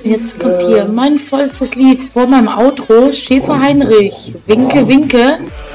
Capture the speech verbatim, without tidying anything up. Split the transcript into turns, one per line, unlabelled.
Jetzt kommt hier mein vollstes Lied vor meinem Outro. Schäfer Heinrich. Winke, winke.